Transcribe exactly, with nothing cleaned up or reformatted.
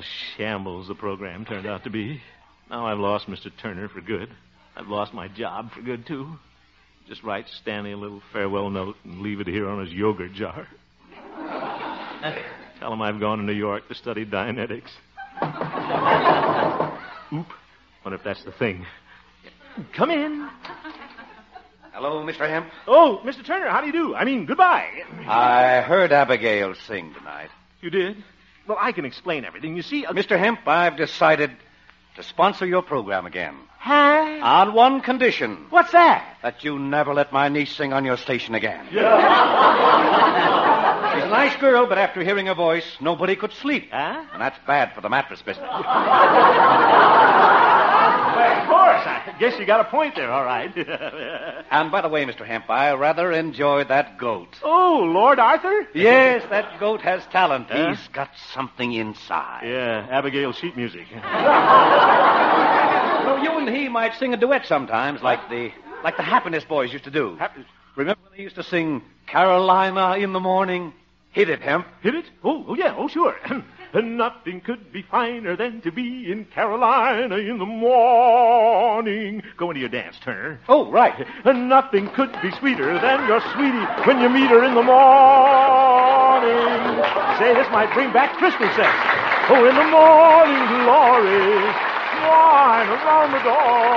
shambles the program turned out to be. Now I've lost Mister Turner for good. I've lost my job for good, too. Just write Stanley a little farewell note and leave it here on his yogurt jar. Tell him I've gone to New York to study Dianetics. Oop. Wonder if that's the thing. Come in. Hello, Mister Hemp. Oh, Mister Turner, how do you do? I mean, goodbye. I heard Abigail sing tonight. You did? Well, I can explain everything. You see... Uh... Mister Hemp, I've decided to sponsor your program again. Huh? On one condition. What's that? That you never let my niece sing on your station again. Yeah. She's a nice girl, but after hearing her voice, nobody could sleep. Huh? And that's bad for the mattress business. Well, of course. I guess you got a point there, all right. And by the way, Mister Hemp, I rather enjoyed that goat. Oh, Lord Arthur? Yes, that goat has talent. Huh? He's got something inside. Yeah, Abigail sheet music. Well, you and he might sing a duet sometimes, like the like the Happiness Boys used to do. Happy... Remember when they used to sing Carolina in the morning? Hit it, Hemp. Hit it? Oh, oh yeah, oh, sure. And nothing could be finer than to be in Carolina in the morning. Go into your dance, Turner. Oh, right. And nothing could be sweeter than your sweetie when you meet her in the morning. Say, this might bring back Christmas sex. Oh, in the morning glory, wine around the door.